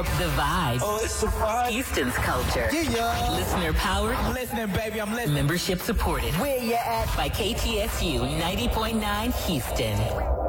The Vibe. Oh, it's a vibe. Houston's culture. Yeah. Listener powered. I'm listening, baby. I'm listening. Membership supported. Where you at? By KTSU 90.9 Houston.